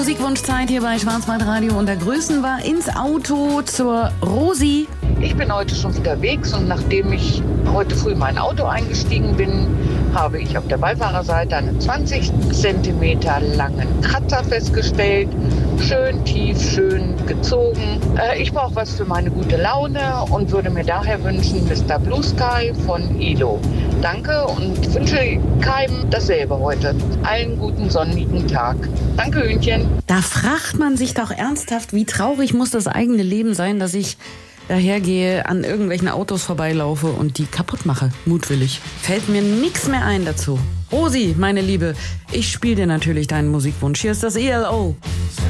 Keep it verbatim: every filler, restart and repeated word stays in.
Musikwunschzeit hier bei Schwarzwaldradio und da grüßen wir ins Auto zur Rosi. Ich bin heute schon unterwegs und nachdem ich heute früh in mein Auto eingestiegen bin, habe ich auf der Beifahrerseite einen zwanzig Zentimeter langen Kratzer festgestellt. Schön tief, schön gezogen. Äh, ich brauche was für meine gute Laune und würde mir daher wünschen Mister Blue Sky von Ilo. Danke und wünsche keinem dasselbe heute. Allen guten sonnigen Tag. Danke, Hühnchen. Da fragt man sich doch ernsthaft, wie traurig muss das eigene Leben sein, dass ich dahergehe, an irgendwelchen Autos vorbeilaufe und die kaputt mache, mutwillig. Fällt mir nichts mehr ein dazu. Rosi, meine Liebe, ich spiele dir natürlich deinen Musikwunsch. Hier ist das E L O.